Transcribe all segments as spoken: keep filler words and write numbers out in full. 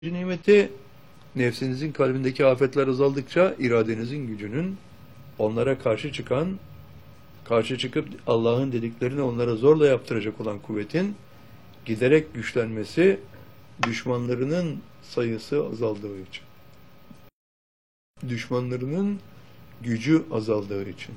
Nimeti, nefsinizin kalbindeki afetler azaldıkça iradenizin gücünün onlara karşı çıkan, karşı çıkıp Allah'ın dediklerini onlara zorla yaptıracak olan kuvvetin giderek güçlenmesi, düşmanlarının sayısı azaldığı için. Düşmanlarının gücü azaldığı için.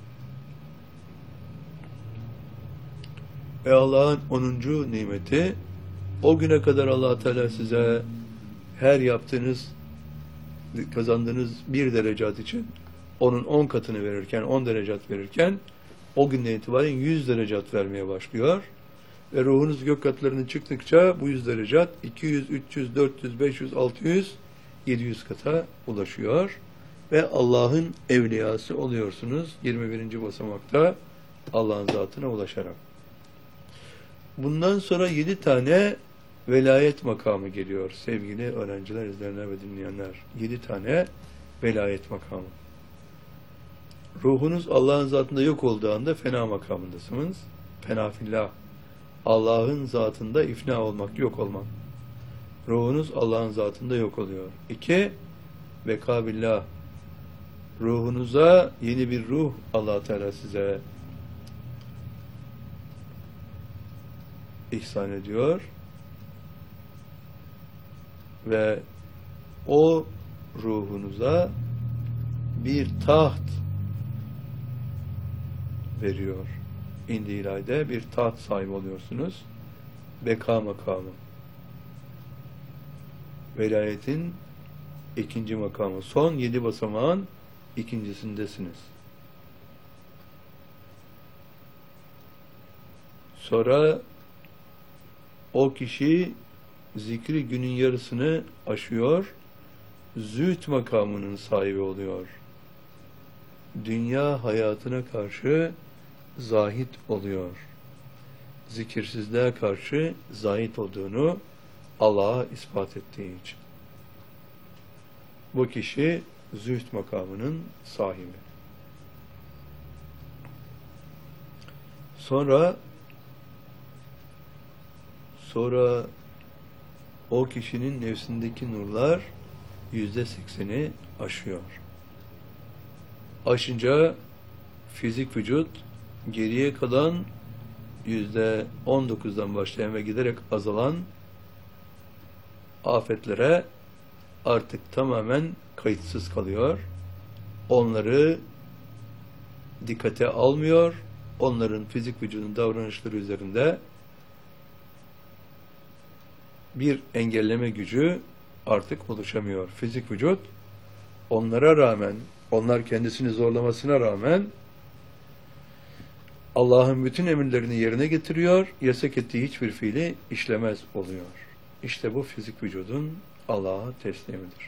Ve Allah'ın onuncu nimeti, o güne kadar Allah Teala size her yaptığınız, kazandığınız bir derecat için onun on katını verirken, on derecat verirken o günden itibaren yüz derecat vermeye başlıyor. Ve ruhunuz gök katlarına çıktıkça bu yüz derecat iki yüz, üç yüz, dört yüz, beş yüz, altı yüz, yedi yüz kata ulaşıyor. Ve Allah'ın evliyası oluyorsunuz yirmi birinci basamakta Allah'ın zatına ulaşarak. Bundan sonra yedi tane velayet makamı geliyor sevgili öğrenciler, izleyenler ve dinleyenler. Yedi tane velayet makamı. Ruhunuz Allah'ın zatında yok olduğu anda fena makamındasınız. Fena fillah. Allah'ın zatında ifna olmak, yok olmak. Ruhunuz Allah'ın zatında yok oluyor. İki, beka billah. Ruhunuza yeni bir ruh Allah Teala size ihsan ediyor. Ve o ruhunuza bir taht veriyor. İndi ilahide bir taht sahibi oluyorsunuz. Beka makamı. Velayetin ikinci makamı. Son yedi basamağın ikincisindesiniz. Sonra o kişi zikri günün yarısını aşıyor, zühd makamının sahibi oluyor. Dünya hayatına karşı zahid oluyor. Zikirsizliğe karşı zahid olduğunu Allah'a ispat ettiği için. Bu kişi zühd makamının sahibi. Sonra sonra o kişinin nefsindeki nurlar yüzde sekseni aşıyor. Aşınca fizik vücut geriye kalan yüzde on dokuzdan başlayan ve giderek azalan afetlere artık tamamen kayıtsız kalıyor. Onları dikkate almıyor. Onların fizik vücudun davranışları üzerinde bir engelleme gücü artık oluşamıyor. Fizik vücut onlara rağmen, onlar kendisini zorlamasına rağmen Allah'ın bütün emirlerini yerine getiriyor, yasak ettiği hiçbir fiili işlemez oluyor. İşte bu fizik vücudun Allah'a teslimidir.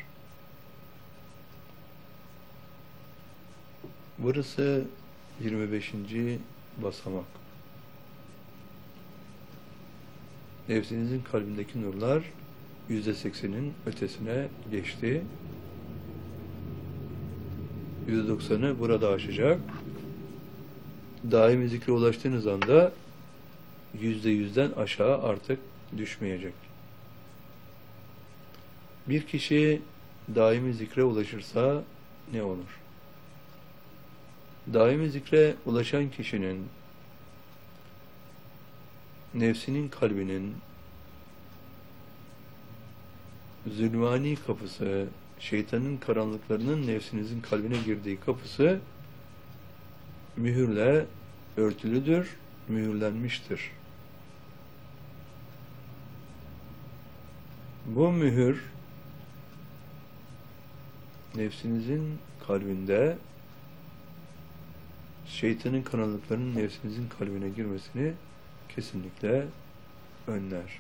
Burası yirmi beşinci basamak. Nefsinizin kalbindeki nurlar yüzde seksenin ötesine geçti. Yüzde doksanı burada aşacak. Daimi zikre ulaştığınız anda yüzde yüzden aşağı artık düşmeyecek. Bir kişi daimi zikre ulaşırsa ne olur? Daimi zikre ulaşan kişinin nefsinin kalbinin zulmani kapısı, şeytanın karanlıklarının nefsinizin kalbine girdiği kapısı mühürle örtülüdür, mühürlenmiştir. Bu mühür nefsinizin kalbinde şeytanın karanlıklarının nefsinizin kalbine girmesini kesinlikle önler.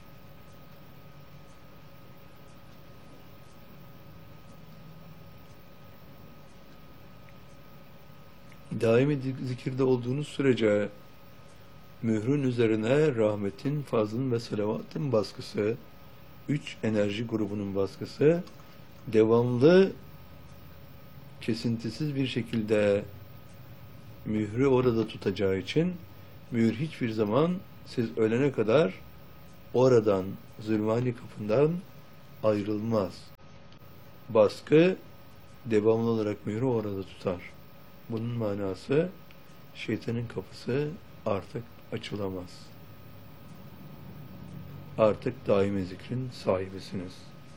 Daimi zikirde olduğunuz sürece mührün üzerine rahmetin, fazlın ve salavatın baskısı, üç enerji grubunun baskısı devamlı, kesintisiz bir şekilde mührü orada tutacağı için mühür hiçbir zaman siz ölene kadar oradan, zulmani kapından ayrılmaz. Baskı devamlı olarak mühürü orada tutar. Bunun manası şeytanın kapısı artık açılamaz. Artık daimi zikrin sahibisiniz.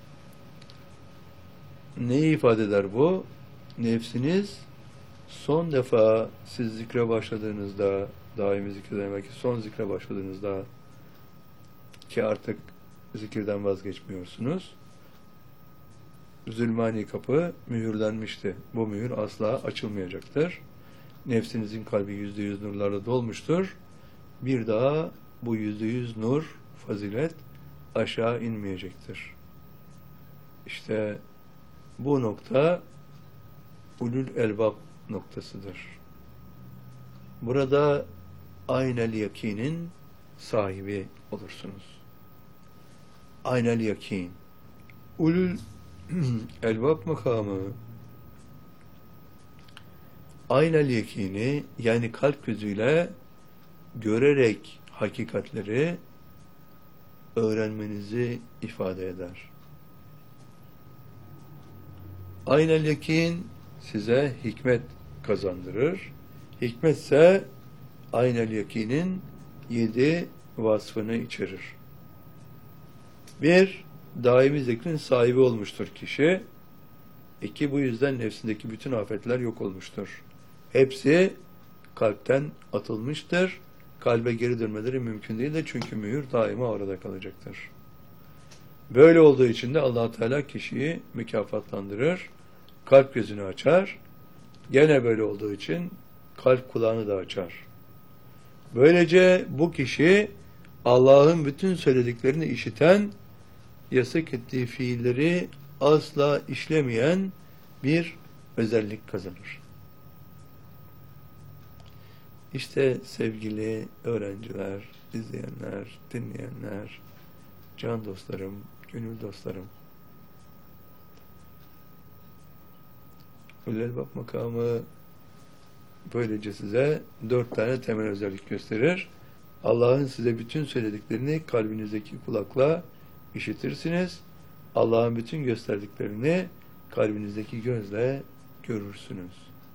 Neyi ifade eder bu? Nefsiniz son defa siz zikre başladığınızda, daimi zikre demek ki son zikre başladığınızda ki artık zikirden vazgeçmiyorsunuz. Zulmani kapı mühürlenmişti. Bu mühür asla açılmayacaktır. Nefsinizin kalbi yüzde yüz nurlarla dolmuştur. Bir daha bu yüzde yüz nur, fazilet aşağı inmeyecektir. İşte bu nokta ulul elbab noktasıdır. Burada aynel yakinin sahibi olursunuz. Aynel yakin. Ulul elbab makamı aynel yakini, yani kalp gözüyle görerek hakikatleri öğrenmenizi ifade eder. Aynel yakin size hikmet kazandırır. Hikmetse aynel yakinin yedi vasfını içerir. Bir, daimi zikrin sahibi olmuştur kişi. İki, bu yüzden nefsindeki bütün afetler yok olmuştur. Hepsi kalpten atılmıştır. Kalbe geri dönmeleri mümkün değil de çünkü mühür daima orada kalacaktır. Böyle olduğu için de Allah Teala kişiyi mükafatlandırır. Kalp gözünü açar. Gene böyle olduğu için kalp kulağını da açar. Böylece bu kişi Allah'ın bütün söylediklerini işiten, yasak ettiği fiilleri asla işlemeyen bir özellik kazanır. İşte sevgili öğrenciler, izleyenler, dinleyenler, can dostlarım, gönül dostlarım, Ulul Elbab makamı böylece size dört tane temel özellik gösterir. Allah'ın size bütün söylediklerini kalbinizdeki kulakla işitirsiniz. Allah'ın bütün gösterdiklerini kalbinizdeki gözle görürsünüz.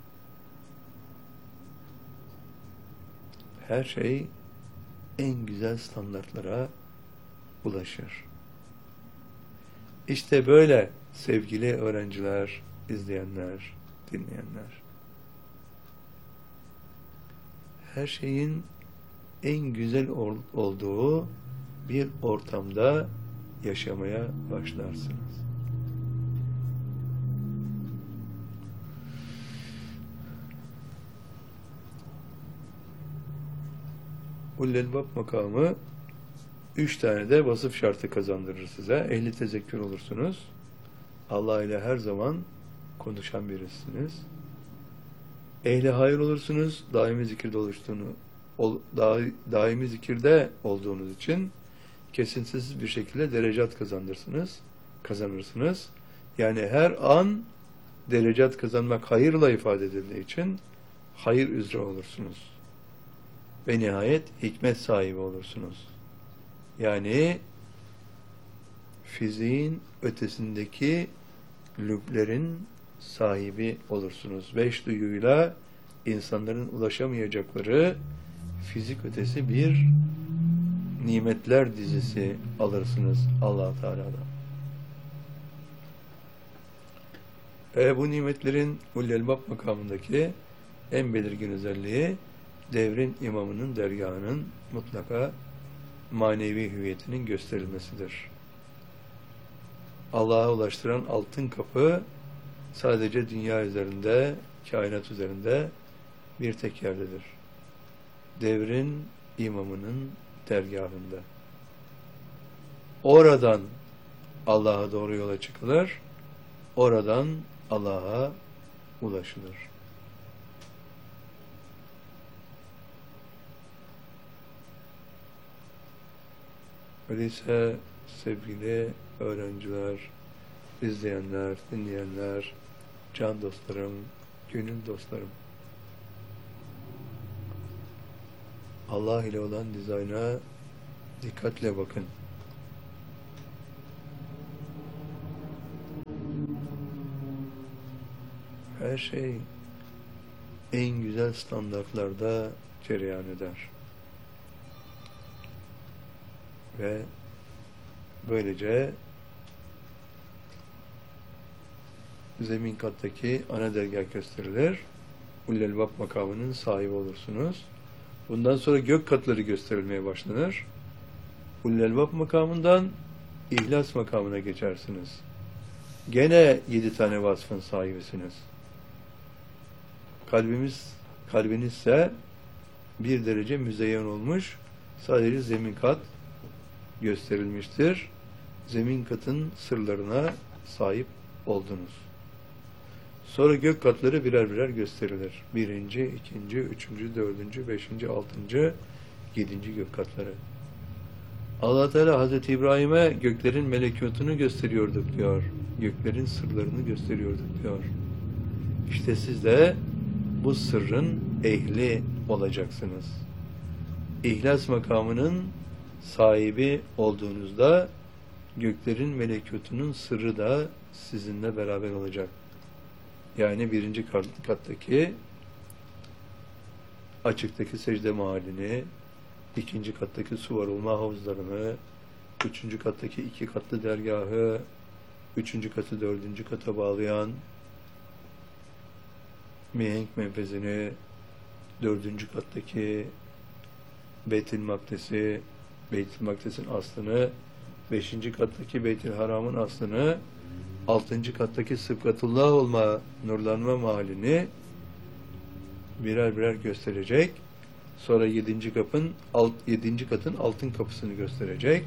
Her şey en güzel standartlara ulaşır. İşte böyle sevgili öğrenciler, izleyenler, dinleyenler. Her şeyin en güzel olduğu bir ortamda yaşamaya başlarsınız. Ulul Elbab makamı üç tane de vasıf şartı kazandırır size. Ehli tezekkür olursunuz. Allah ile her zaman konuşan birisiniz. Ehli hayır olursunuz. Daimi zikirde oluştuğunu, ol, da, daimi zikirde olduğunuz için kesintisiz bir şekilde derecat kazanırsınız. Kazanırsınız. Yani her an derecat kazanmak hayırla ifade edildiği için hayır üzere olursunuz. Ve nihayet hikmet sahibi olursunuz. Yani fiziğin ötesindeki lüblerin sahibi olursunuz. Beş duyuyla insanların ulaşamayacakları fizik ötesi bir nimetler dizisi alırsınız Allah-u Teala'dan. Ve bu nimetlerin Ulul Elbab makamındaki en belirgin özelliği devrin imamının dergahının mutlaka manevi hüviyetinin gösterilmesidir. Allah'a ulaştıran altın kapı sadece dünya üzerinde, kainat üzerinde bir tek yerdedir. Devrin imamının dergahında. Oradan Allah'a doğru yola çıkılır, oradan Allah'a ulaşılır. Öyleyse sevgili öğrenciler, izleyenler, dinleyenler, can dostlarım, gönül dostlarım, Allah ile olan dizayna dikkatle bakın. her şey en güzel standartlarda cereyan eder. Ve böylece zemin kattaki ana dergah gösterilir. Ullelbab makamının sahibi olursunuz. Bundan sonra gök katları gösterilmeye başlanır. Ullelbab makamından İhlas makamına geçersiniz. Gene yedi tane vasfın sahibisiniz. Kalbimiz, kalbinizse bir derece müzeyyen olmuş, sadece zemin kat gösterilmiştir. Zemin katın sırlarına sahip oldunuz. Sonra gök katları birer birer gösterilir. Birinci, ikinci, üçüncü, dördüncü, beşinci, altıncı, yedinci gök katları. Allah Teala Hazreti İbrahim'e göklerin melekutunu gösteriyorduk diyor. Göklerin sırlarını gösteriyorduk diyor. İşte siz de bu sırrın ehli olacaksınız. İhlas makamının sahibi olduğunuzda göklerin melekutunun sırrı da sizinle beraber olacak. Yani birinci kattaki açıktaki secde mahallini, ikinci kattaki su varılma havuzlarını, üçüncü kattaki iki katlı dergahı, üçüncü katı dördüncü kata bağlayan mihenk menfezini, dördüncü kattaki Beyt-i Makdes'i, Beyt-i Makdes'in aslını, beşinci kattaki Beyt-i Haram'ın aslını, altıncı kattaki Sıbgatullah olma, nurlanma mahallini birer birer gösterecek. Sonra yedinci kapın, alt, yedinci katın altın kapısını gösterecek.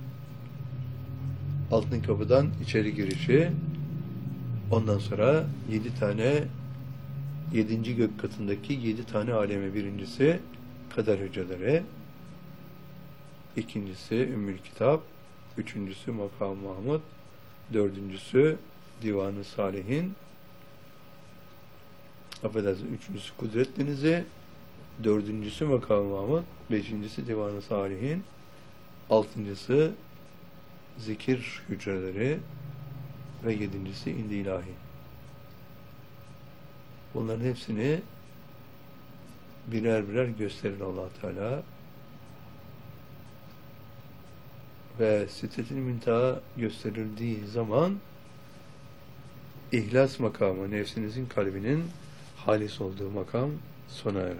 Altın kapıdan içeri girişi, ondan sonra yedi tane, yedinci gök katındaki yedi tane aleme, birincisi kader hücreleri, ikincisi Ümmül Kitap, üçüncüsü Makam Mahmud, dördüncüsü Divan-ı Salihin, affedersiniz, üçüncüsü Kudret Denizi, dördüncüsü Makam Mahmud, beşincisi Divan-ı Salihin, altıncısı Zikir hücreleri ve yedincisi İndi İlahi. Bunların hepsini birer birer gösterir Allah Teala. Ve Sidret-i Münteha gösterildiği zaman İhlas makamı, nefsinizin kalbinin halis olduğu makam sona erer.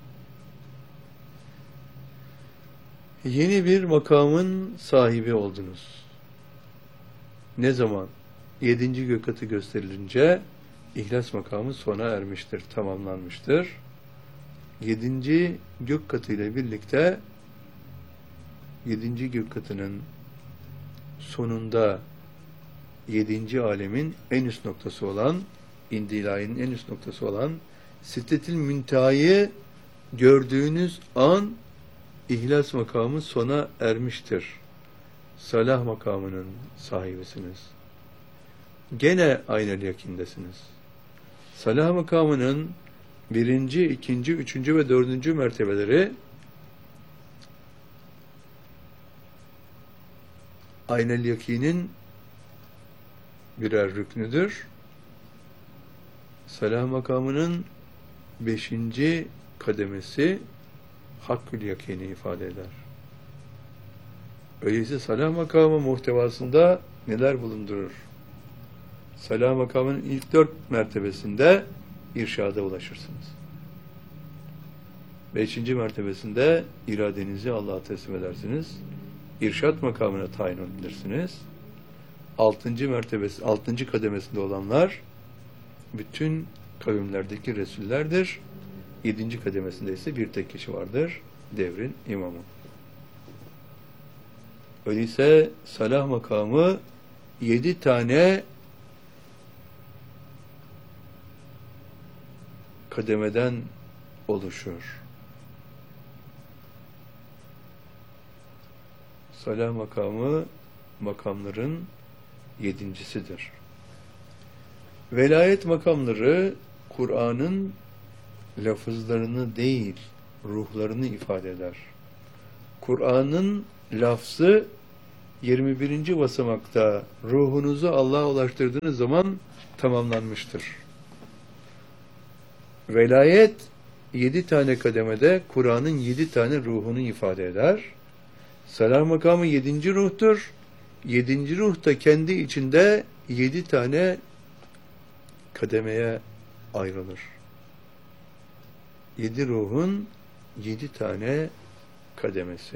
Yeni bir makamın sahibi oldunuz. Ne zaman? Yedinci gök katı gösterilince İhlas makamı sona ermiştir, tamamlanmıştır. Yedinci gök katı ile birlikte yedinci gök katının sonunda yedinci alemin en üst noktası olan, İndi İlahi'nin en üst noktası olan Sidret-i Münteha'yı gördüğünüz an İhlas makamı sona ermiştir. Salah makamının sahibisiniz. Gene aynel yakindesiniz. Salah makamının birinci, ikinci, üçüncü ve dördüncü mertebeleri aynel yakinin birer rüknüdür. Salah makamının beşinci kademesi hakkül yakini ifade eder. Öyleyse salah makamı muhtevasında neler bulundurur? Salah makamının ilk dört mertebesinde irşada ulaşırsınız. Beşinci mertebesinde iradenizi Allah'a teslim edersiniz. İrşad makamına tayin edilirsiniz. Altıncı mertebesi, altıncı kademesinde olanlar bütün kavimlerdeki resullerdir. Yedinci kademesinde ise bir tek kişi vardır. Devrin imamı. Öyleyse salah makamı yedi tane kademeden oluşur. Salah makamı makamların yedincisidir. Velayet makamları Kur'an'ın lafızlarını değil, ruhlarını ifade eder. Kur'an'ın lafzı yirmi birinci basamakta ruhunuzu Allah'a ulaştırdığınız zaman tamamlanmıştır. Velayet yedi tane kademede Kur'an'ın yedi tane ruhunu ifade eder. Salah makamı yedinci ruhtur. Yedinci ruh da kendi içinde yedi tane kademeye ayrılır. Yedi ruhun yedi tane kademesi.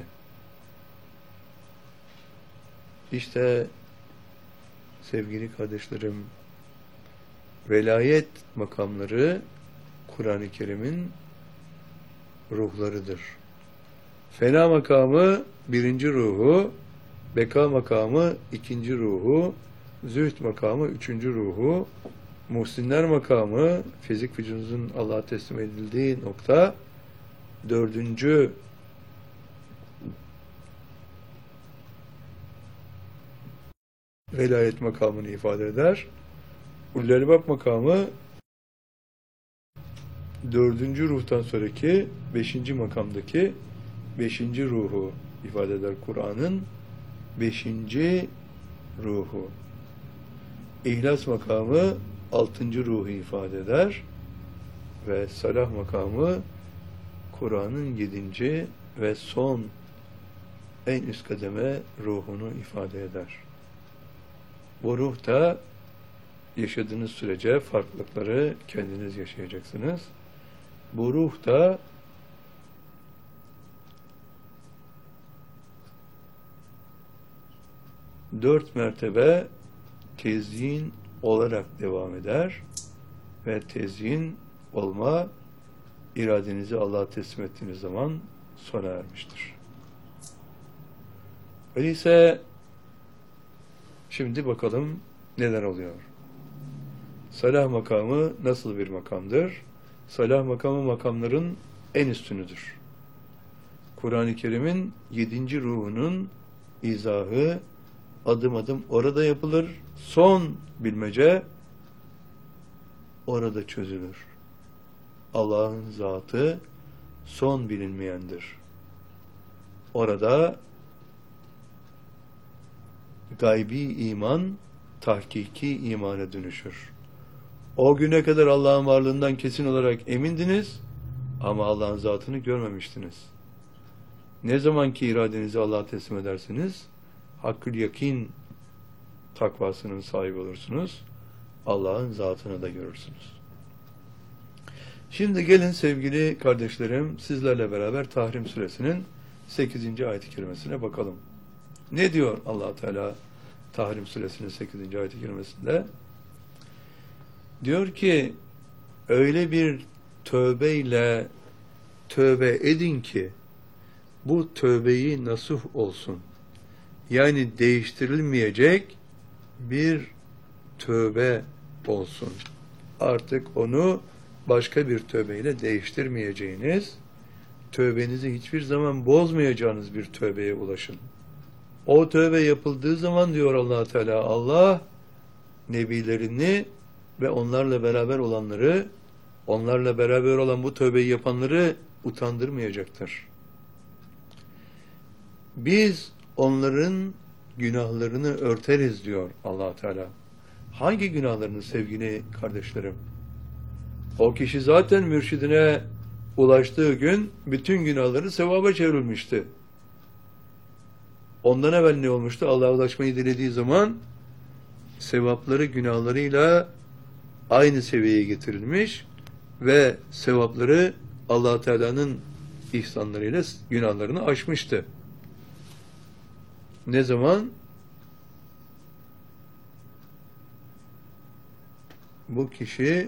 İşte sevgili kardeşlerim, velayet makamları Kur'an-ı Kerim'in ruhlarıdır. Fena makamı birinci ruhu, beka makamı ikinci ruhu, zühd makamı üçüncü ruhu, muhsinler makamı, fizik vücudunuzun Allah'a teslim edildiği nokta dördüncü velayet makamını ifade eder. Ulul-Albab makamı dördüncü ruhtan sonraki beşinci makamdaki beşinci ruhu ifade eder. Kur'an'ın beşinci ruhu. İhlas makamı altıncı ruhu ifade eder. Ve salah makamı Kur'an'ın yedinci ve son en üst kademe ruhunu ifade eder. Bu ruh da yaşadığınız sürece farklılıkları kendiniz yaşayacaksınız. Bu ruh da dört mertebe tezyin olarak devam eder ve tezyin olma iradenizi Allah'a teslim ettiğiniz zaman sona ermiştir. Öyleyse şimdi bakalım neler oluyor. Salah makamı nasıl bir makamdır? Salah makamı makamların en üstünüdür. Kur'an-ı Kerim'in yedinci ruhunun izahı adım adım orada yapılır. Son bilmece orada çözülür. Allah'ın zatı son bilinmeyendir. Orada gaybi iman tahkiki imana dönüşür. O güne kadar Allah'ın varlığından kesin olarak emindiniz ama Allah'ın zatını görmemiştiniz. Ne zamanki iradenizi Allah'a teslim edersiniz, hakkül yakin takvasının sahibi olursunuz. Allah'ın zatını da görürsünüz. Şimdi gelin sevgili kardeşlerim, sizlerle beraber Tahrim Suresinin sekizinci ayet-i kerimesine bakalım. Ne diyor Allah Teala Tahrim Suresinin sekizinci ayet-i kerimesinde? Diyor ki, öyle bir tövbeyle tövbe edin ki bu tövbeyi nasuh olsun. Yani değiştirilmeyecek bir tövbe olsun. Artık onu başka bir tövbeyle değiştirmeyeceğiniz, tövbenizi hiçbir zaman bozmayacağınız bir tövbeye ulaşın. O tövbe yapıldığı zaman diyor Allah Teala, Allah nebilerini ve onlarla beraber olanları, onlarla beraber olan bu tövbeyi yapanları utandırmayacaktır. Biz onların günahlarını örteriz diyor Allah Teala. Hangi günahlarını sevgili kardeşlerim? O kişi zaten mürşidine ulaştığı gün bütün günahları sevaba çevrilmişti. Ondan evvel ne olmuştu? Allah'a ulaşmayı dilediği zaman sevapları günahlarıyla aynı seviyeye getirilmiş ve sevapları Allah Teala'nın ihsanlarıyla günahlarını aşmıştı. Ne zaman? Bu kişi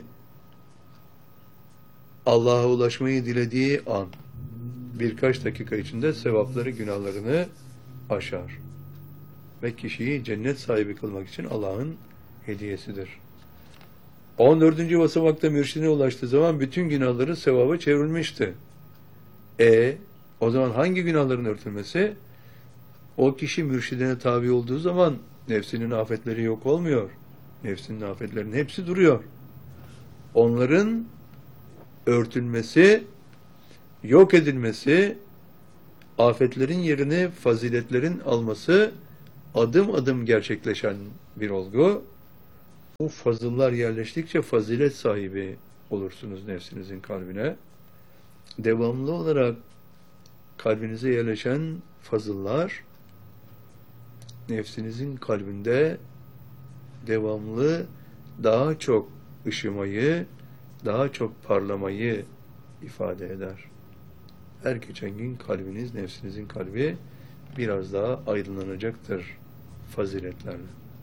Allah'a ulaşmayı dilediği an birkaç dakika içinde sevapları günahlarını aşar. Ve kişiyi cennet sahibi kılmak için Allah'ın hediyesidir. on dördüncü basamakta mürşidine ulaştığı zaman bütün günahları sevaba çevrilmişti. E o zaman hangi günahların örtülmesi? O kişi mürşidine tabi olduğu zaman nefsinin afetleri yok olmuyor. Nefsinin afetlerinin hepsi duruyor. Onların örtülmesi, yok edilmesi, afetlerin yerini faziletlerin alması adım adım gerçekleşen bir olgu. Bu fazıllar yerleştikçe fazilet sahibi olursunuz nefsinizin kalbine. Devamlı olarak kalbinize yerleşen fazıllar, nefsinizin kalbinde devamlı daha çok ışımayı, daha çok parlamayı ifade eder. Her geçen gün kalbiniz, nefsinizin kalbi biraz daha aydınlanacaktır faziletlerle.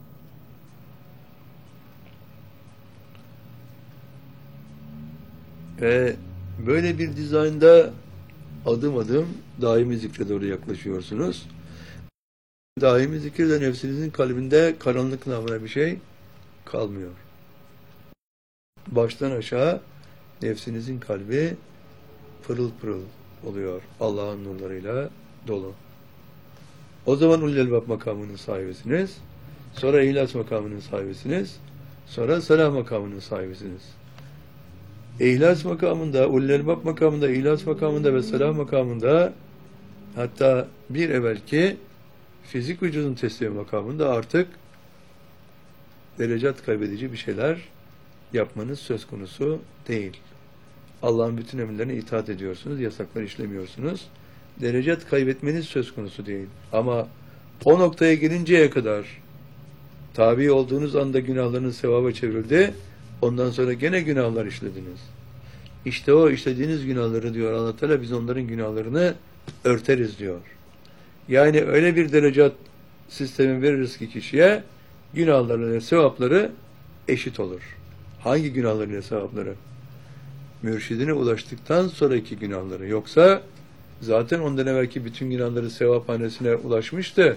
Ve böyle bir dizaynda adım adım daimi zikre doğru yaklaşıyorsunuz. Daimi zikirle nefsinizin kalbinde karanlık namına bir şey kalmıyor. Baştan aşağı nefsinizin kalbi pırıl pırıl oluyor. Allah'ın nurlarıyla dolu. O zaman Ulul Elbab makamının sahibisiniz. Sonra İhlas makamının sahibisiniz. Sonra Selah makamının sahibisiniz. İhlas makamında, Ulul Elbab makamında, İhlas makamında ve Selah makamında, hatta bir evvelki fizik vücudun teslimi makamında artık derecat kaybedici bir şeyler yapmanız söz konusu değil. Allah'ın bütün emirlerine itaat ediyorsunuz, yasaklar işlemiyorsunuz. Derecat kaybetmeniz söz konusu değil. Ama o noktaya gelinceye kadar tabi olduğunuz anda günahlarınız sevaba çevrildi. Ondan sonra gene günahlar işlediniz. İşte o işlediğiniz günahları diyor Allah Teala, biz onların günahlarını örteriz diyor. Yani öyle bir derecat sistemi veririz ki kişiye günahları ve sevapları eşit olur. Hangi günahları ile sevapları? Mürşidine ulaştıktan sonraki günahları. Yoksa zaten ondan evvelki bütün günahları sevaphanesine ulaşmıştı.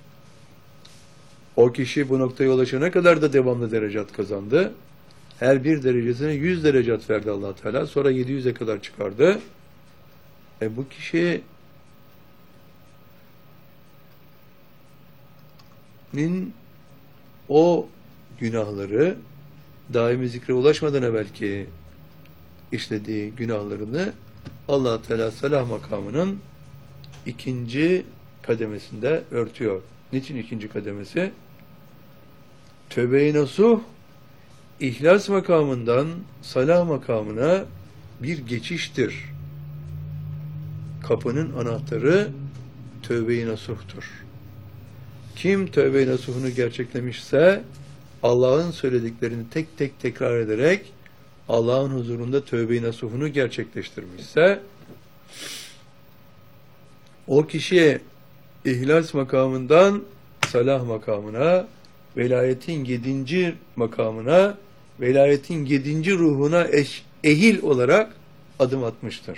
O kişi bu noktaya ulaşana kadar da devamlı derecat kazandı. Her bir derecesine yüz derecat verdi Allah Teala. Sonra yedi yüze kadar çıkardı. E bu kişinin o günahları daimi zikre ulaşmadan evvelki işlediği günahlarını Allah Teala Selah makamının ikinci kademesinde örtüyor. Niçin ikinci kademesi? Tövbe-i nasuh İhlas makamından Salah makamına bir geçiştir. Kapının anahtarı tövbe-i nasuhtur. Kim tövbe-i nasuhunu gerçeklemişse, Allah'ın söylediklerini tek tek tekrar ederek Allah'ın huzurunda tövbe-i nasuhunu gerçekleştirmişse, o kişiye İhlas makamından Salah makamına, velayetin yedinci makamına, velayetin yedinci ruhuna eş, ehil olarak adım atmıştır.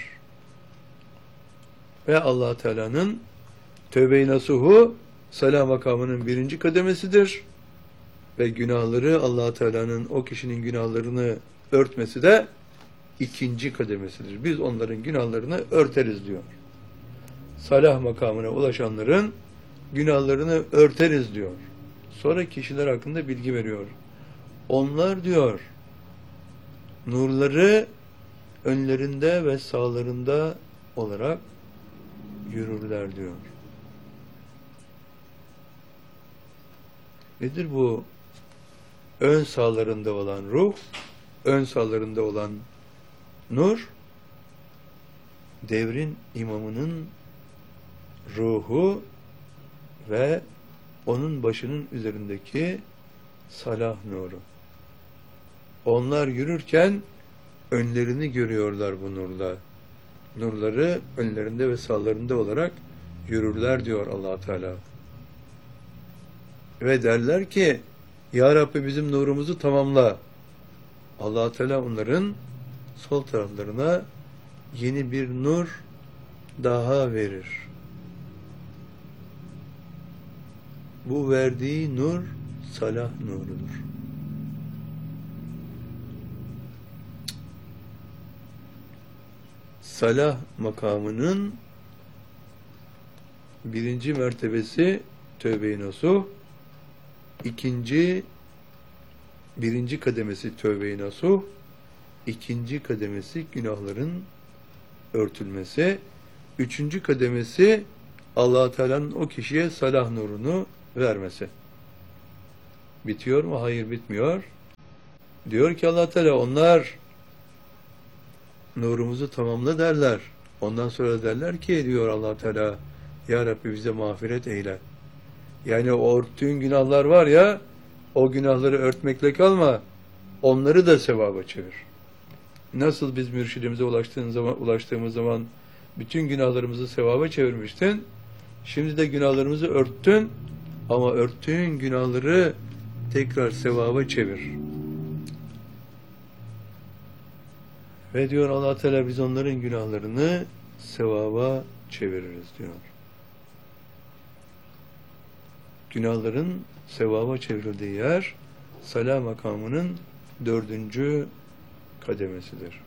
Ve Allah Teala'nın tövbe-i nasuhu Salah makamının birinci kademesidir. Ve günahları Allah Teala'nın o kişinin günahlarını örtmesi de ikinci kademesidir. Biz onların günahlarını örteriz diyor. Salah makamına ulaşanların günahlarını örteriz diyor. Sonra kişiler hakkında bilgi veriyor. Onlar diyor, nurları önlerinde ve sağlarında olarak yürürler diyor. Nedir bu? Ön sağlarında olan ruh, ön sağlarında olan nur, devrin imamının ruhu ve onun başının üzerindeki salah nuru. Onlar yürürken önlerini görüyorlar bu nurla. Nurları önlerinde ve sağlarında olarak yürürler diyor Allah Teala. Ve derler ki, Ya Rabbi bizim nurumuzu tamamla. Allah Teala onların sol taraflarına yeni bir nur daha verir. Bu verdiği nur salah nurudur. Salah makamının birinci mertebesi tövbe-i nasuh, ikinci birinci kademesi tövbe-i nasuh, ikinci kademesi günahların örtülmesi, üçüncü kademesi Allah Teala'nın o kişiye salah nurunu vermesi. Bitiyor mu? Hayır, bitmiyor. Diyor ki Allah Teala, onlar nurumuzu tamamla derler. Ondan sonra derler ki diyor Allah Teala, Ya Rabbi bize mağfiret eyle. Yani o örttüğün günahlar var ya, o günahları örtmekle kalma, onları da sevaba çevir. Nasıl biz mürşidimize ulaştığımız zaman, ulaştığımız zaman bütün günahlarımızı sevaba çevirmiştin, şimdi de günahlarımızı örttün, ama örttüğün günahları tekrar sevaba çevir. Ve diyor Allah Teala, biz onların günahlarını sevaba çeviririz diyor. Günahların sevaba çevrildiği yer, Sala makamının dördüncü kademesidir.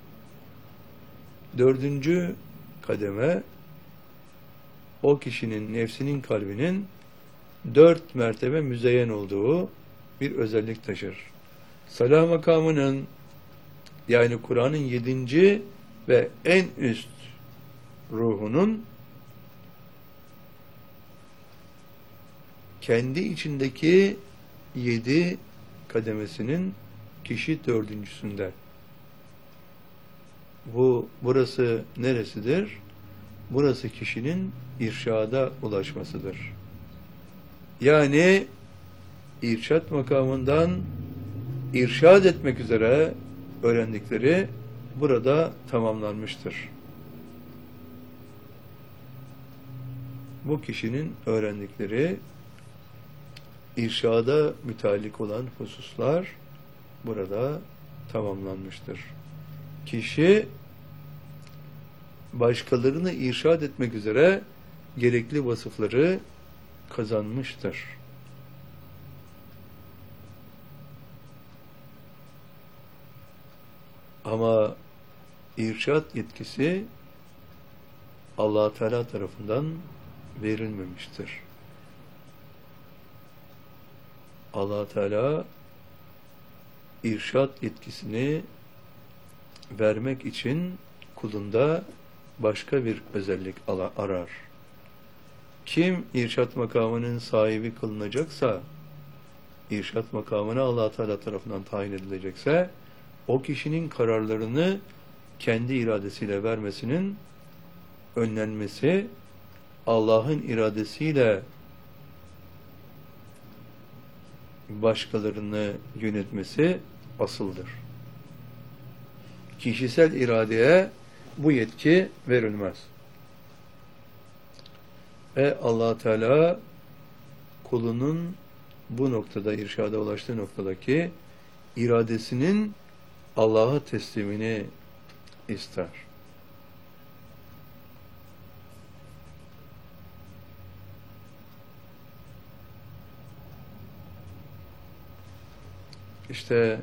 Dördüncü kademe, o kişinin, nefsinin, kalbinin dört mertebe müzeyyen olduğu bir özellik taşır. Sala makamının, yani Kur'an'ın yedinci ve en üst ruhunun kendi içindeki yedi kademesinin kişi dördüncüsünde. Bu, burası neresidir? Burası kişinin irşada ulaşmasıdır. Yani irşat makamından irşad etmek üzere öğrendikleri burada tamamlanmıştır. Bu kişinin öğrendikleri, irşada müteallik olan hususlar burada tamamlanmıştır. Kişi başkalarını irşad etmek üzere gerekli vasıfları kazanmıştır. Ama irşad yetkisi Allah Teala tarafından verilmemiştir. Allah Teala irşad yetkisini vermek için kulunda başka bir özellik arar. Kim irşad makamının sahibi kılınacaksa, irşad makamına Allah Teala tarafından tayin edilecekse, o kişinin kararlarını kendi iradesiyle vermesinin önlenmesi, Allah'ın iradesiyle başkalarını yönetmesi asıldır. Kişisel iradeye bu yetki verilmez. Ve Allah Teala kulunun bu noktada, irşada ulaştığı noktadaki iradesinin Allah'a teslimini ister. İşte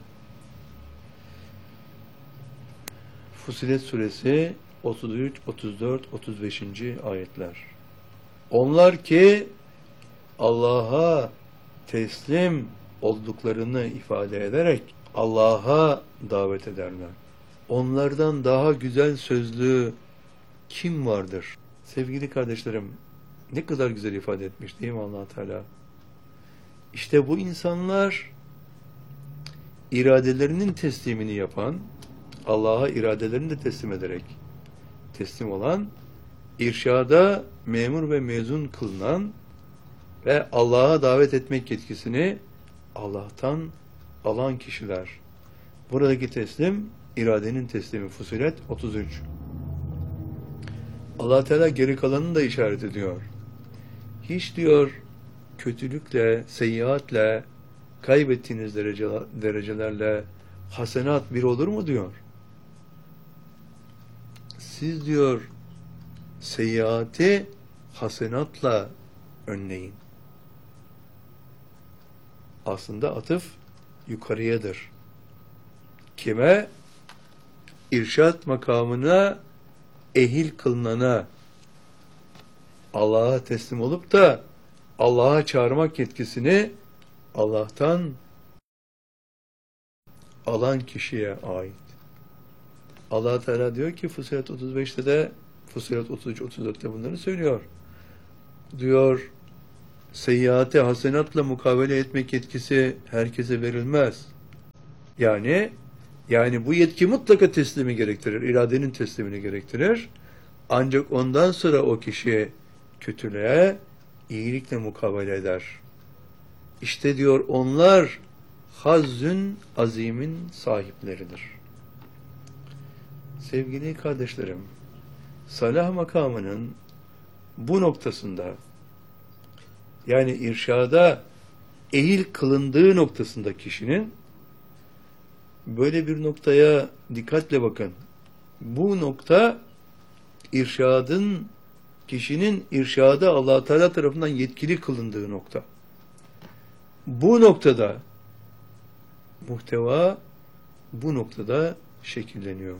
Fussilet suresi otuz üç, otuz dört, otuz beşinci ayetler. Onlar ki Allah'a teslim olduklarını ifade ederek Allah'a davet ederler. Onlardan daha güzel sözlü kim vardır? Sevgili kardeşlerim, ne kadar güzel ifade etmiş değil mi Allah Teala? İşte bu insanlar iradelerinin teslimini yapan, Allah'a iradelerini de teslim ederek teslim olan, irşada memur ve mezun kılınan ve Allah'a davet etmek yetkisini Allah'tan alan kişiler. Buradaki teslim, iradenin teslimi. Fussilet otuz üç. Allah Teala geri kalanını da işaret ediyor. Hiç diyor, kötülükle, seyyiatle, kaybettiğiniz dereceler, derecelerle hasenat bir olur mu diyor. Siz diyor, seyyiati hasenatla önleyin. Aslında atıf yukarıyadır. Kime? İrşad makamına ehil kılınana, Allah'a teslim olup da Allah'a çağırmak yetkisini Allah'tan alan kişiye ait. Allah Teala diyor ki Fussilet otuz beşte de, Fussilet otuz üç otuz dörtte bunları söylüyor. Diyor, seyyiate hasenatla mukabele etmek yetkisi herkese verilmez. Yani Yani bu yetki mutlaka teslimi gerektirir, iradenin teslimini gerektirir. Ancak ondan sonra o kişi kötülüğe iyilikle mukabele eder. İşte diyor onlar hazzün azimin sahipleridir. Sevgili kardeşlerim, salah makamının bu noktasında, yani irşada ehil kılındığı noktasında kişinin, böyle bir noktaya dikkatle bakın. Bu nokta irşadın, kişinin irşada Allah Teala tarafından yetkili kılındığı nokta. Bu noktada muhteva bu noktada şekilleniyor.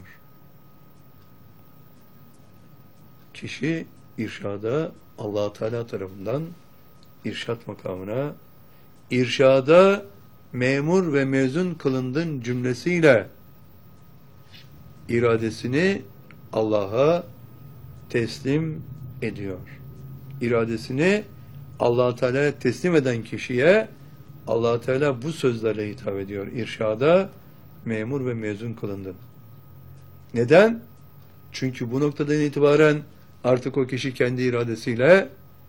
Kişi irşada Allah Teala tarafından irşat makamına, irşada memur ve mezun kılındın cümlesiyle iradesini Allah'a teslim ediyor. İradesini Allah Teala'ya teslim eden kişiye Allah Teala bu sözlerle hitap ediyor. İrşada memur ve mezun kılındın. Neden? Çünkü bu noktadan itibaren artık o kişi kendi iradesiyle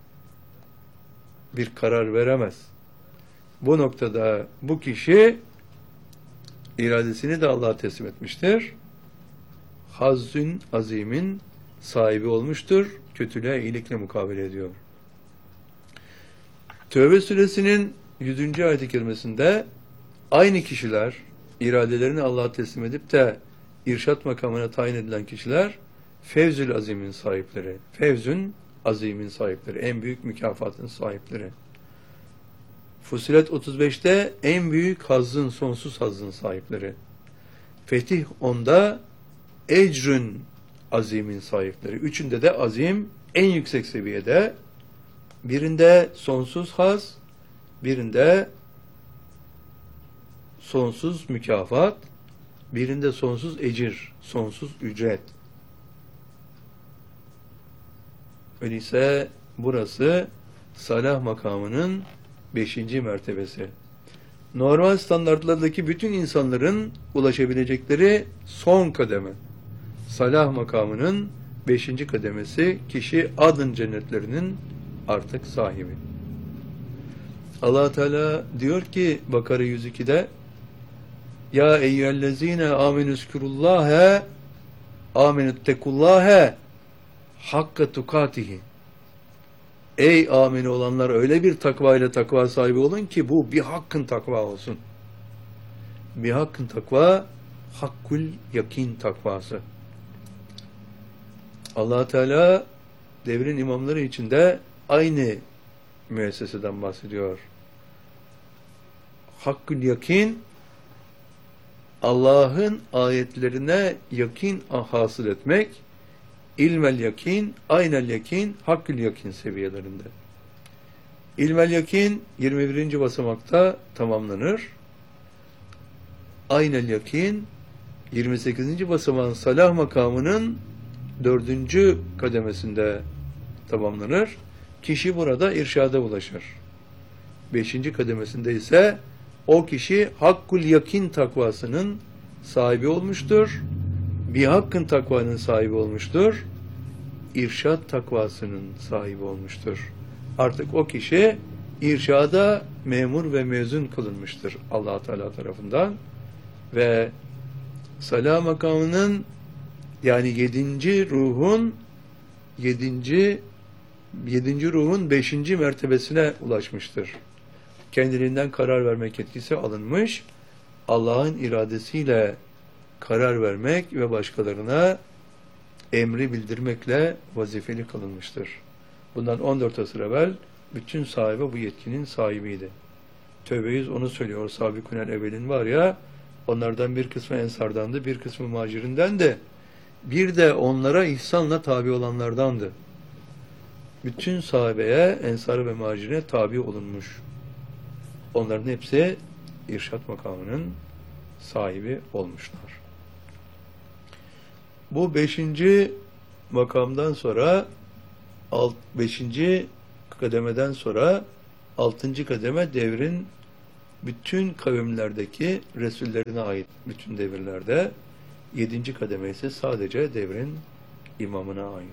bir karar veremez. Bu noktada bu kişi iradesini de Allah'a teslim etmiştir. Hazzün azimin sahibi olmuştur. Kötülüğe iyilikle mukabele ediyor. Tövbe suresinin yüzüncü ayet-i kerimesinde aynı kişiler, iradelerini Allah'a teslim edip de irşat makamına tayin edilen kişiler fevzül azimin sahipleri. Fevzün azimin sahipleri. En büyük mükafatın sahipleri. Fussilet otuz beşte en büyük hazzın, sonsuz hazzın sahipleri. Fetih onda ecrün azimin sahipleri. Üçünde de azim en yüksek seviyede. Birinde sonsuz haz, birinde sonsuz mükafat, birinde sonsuz ecir, sonsuz ücret. Öyleyse burası salah makamının beşinci mertebesi. Normal standartlardaki bütün insanların ulaşabilecekleri son kademe. Salah makamının beşinci kademesi, kişi adın cennetlerinin artık sahibi. Allah Teala diyor ki Bakara yüz iki'de Ya eyyühellezine amenüzkurullâhe amenüttekullâhe hakka tukatihi. Ey amin olanlar, öyle bir takva ile takva sahibi olun ki bu bir hakkın takva olsun. Bir hakkın takva, hakkul yakin takvası. Allah Teala devrin imamları içinde aynı müesseseden bahsediyor. Hakkul yakin, Allah'ın ayetlerine yakin hasıl etmek, ilmel yakin, aynel yakin, hakkül yakin seviyelerinde. İlmel yakin yirmi birinci basamakta tamamlanır. Aynel yakin yirmi sekizinci basamağın salah makamının dördüncü kademesinde tamamlanır. Kişi burada irşada ulaşır. Beşinci kademesinde ise o kişi hakkul yakin takvasının sahibi olmuştur. Bir hakkın takvanın sahibi olmuştur. İrşad takvasının sahibi olmuştur. Artık o kişi irşada memur ve mezun kılınmıştır Allah Teala tarafından ve salah makamının, yani yedinci ruhun yedinci yedinci ruhun beşinci mertebesine ulaşmıştır. Kendiliğinden karar vermek yetkisi alınmış. Allah'ın iradesiyle karar vermek ve başkalarına emri bildirmekle vazifeli kılınmıştır. Bundan on dört asır evvel bütün sahibi bu yetkinin sahibiydi. Tövbe yüz onu söylüyor. Sabikünel evvelin var ya, onlardan bir kısmı ensardandı, bir kısmı muhacirinden de, bir de onlara ihsanla tabi olanlardandı. Bütün sahabeye, ensar ve muhacirine tabi olunmuş. Onların hepsi irşat makamının sahibi olmuşlar. Bu beşinci makamdan sonra, alt, beşinci kademeden sonra altıncı kademe devrin bütün kavimlerdeki Resullerine ait bütün devirlerde, yedinci kademe ise sadece devrin imamına ait.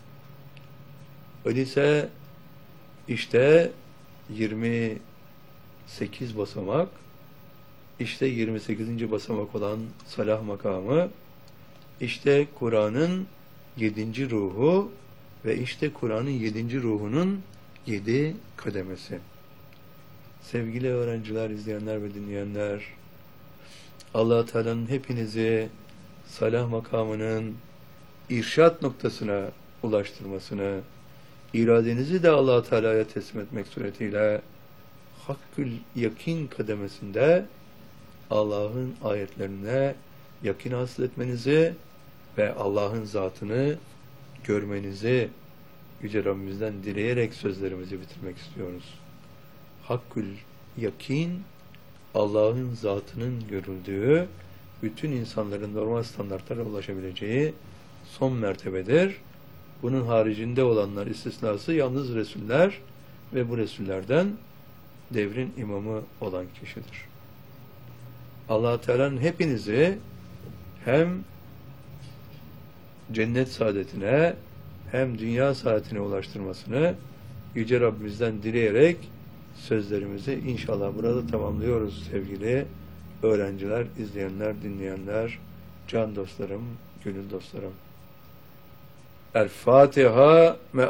Öyleyse işte yirmi sekiz basamak, işte yirmi sekizinci basamak olan salah makamı, işte Kur'an'ın yedinci ruhu ve işte Kur'an'ın yedinci ruhunun yedi kademesi. Sevgili öğrenciler, izleyenler ve dinleyenler, Allah Teala'nın hepinizi salah makamının irşat noktasına ulaştırmasını, iradenizi de Allah Teala'ya teslim etmek suretiyle hakkül yakin kademesinde Allah'ın ayetlerine yakin hasıl etmenizi ve Allah'ın zatını görmenizi Yüce Rabbimizden dileyerek sözlerimizi bitirmek istiyoruz. Hakkül yakin, Allah'ın zatının görüldüğü, bütün insanların normal standartlara ulaşabileceği son mertebedir. Bunun haricinde olanlar istisnası yalnız Resuller ve bu Resullerden devrin imamı olan kişidir. Allah Teala'nın hepinizi hem cennet saadetine hem dünya saadetine ulaştırmasını Yüce Rabbimizden dileyerek sözlerimizi inşallah burada tamamlıyoruz sevgili öğrenciler, izleyenler, dinleyenler, can dostlarım, gönül dostlarım. El Fatiha.